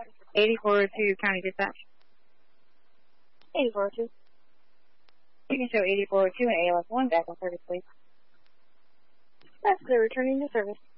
8402 County Dispatch. 8402. You can show 8402 and ALS 1 back on service, please. That's clear, returning to service.